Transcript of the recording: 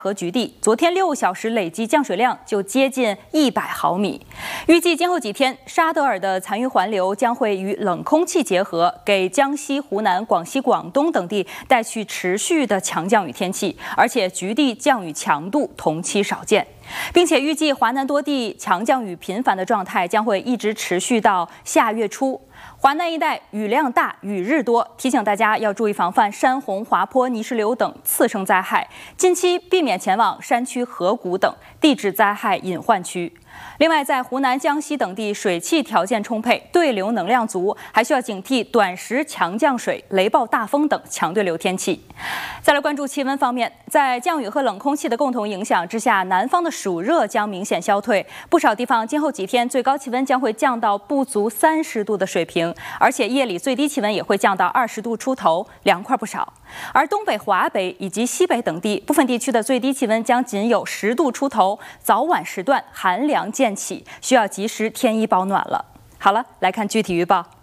和局地昨天6小时累计降水量就接近100毫米。预计今后几天，沙德尔的残余环流将会与冷空气结合，给江西、湖南、广西、广东等地带去持续的强降雨天气，而且局地降雨强度同期少见，并且预计华南多地强降雨频繁的状态将会一直持续到下月初。华南一带雨量大、雨日多，提醒大家要注意防范山洪、滑坡、泥石流等次生灾害，近期避免前往山区、河谷等地质灾害隐患区。另外，在湖南、江西等地水汽条件充沛、对流能量足，还需要警惕短时强降水、雷暴大风等强对流天气。再来关注气温方面，在降雨和冷空气的共同影响之下，南方的暑热将明显消退，不少地方今后几天最高气温将会降到不足30度的水平，而且夜里最低气温也会降到20度出头，凉快不少。而东北、华北以及西北等地部分地区的最低气温将仅有10度出头，早晚时段寒凉渐起，需要及时添衣保暖了。好了，来看具体预报。